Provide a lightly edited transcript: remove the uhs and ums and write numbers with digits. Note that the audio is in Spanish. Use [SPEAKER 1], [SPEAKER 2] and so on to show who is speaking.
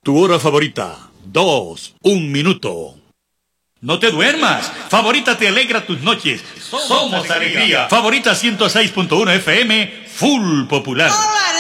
[SPEAKER 1] Tu hora favorita. 2, 1 minuto. No te duermas. Favorita te alegra tus noches. Somos alegría. Favorita 106.1 FM, full popular.
[SPEAKER 2] Hola,